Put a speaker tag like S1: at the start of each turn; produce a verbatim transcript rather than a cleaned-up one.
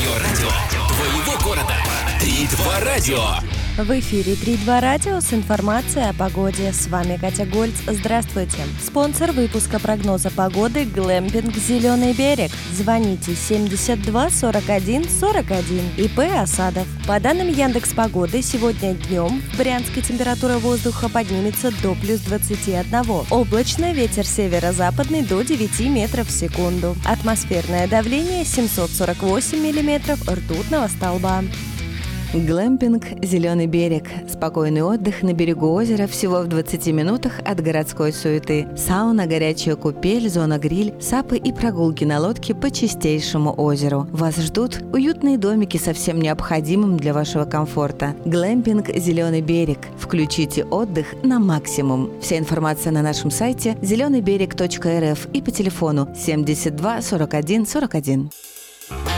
S1: радио твоего города. Три-два радио.
S2: В эфире три-два радио с информацией о погоде. С вами Катя Гольц. Здравствуйте. Спонсор выпуска прогноза погоды — Глэмпинг «Зеленый берег». Звоните семьдесят два сорок один сорок один. ИП Осадов. По данным Яндекс.Погоды, сегодня днем в Брянске температура воздуха поднимется до плюс двадцати одного. Облачно, ветер северо-западный до девяти метров в секунду. Атмосферное давление семьсот сорок восемь миллиметров ртутного столба.
S3: Глэмпинг «Зеленый берег». Спокойный отдых на берегу озера всего в двадцати минутах от городской суеты. Сауна, горячая купель, зона гриль, сапы и прогулки на лодке по чистейшему озеру. Вас ждут уютные домики со всем необходимым для вашего комфорта. Глэмпинг «Зеленый берег». Включите отдых на максимум. Вся информация на нашем сайте зеленый берег точка эр эф и по телефону семьдесят два сорок один сорок один.